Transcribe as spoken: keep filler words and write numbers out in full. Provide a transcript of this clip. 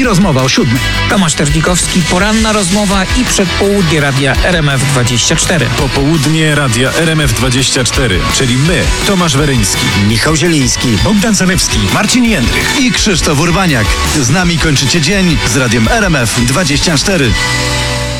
i rozmowa o siódmej. Tomasz Terlikowski, poranna rozmowa i przedpołudnie Radia R M F dwadzieścia cztery. Popołudnie Radia R M F dwadzieścia cztery, czyli my, Tomasz Weryński, Michał Zieliński, Bogdan Zalewski, Marcin Jędrych i Krzysztof Urbaniak. Z nami kończycie dzień z Radiem R M F dwadzieścia cztery.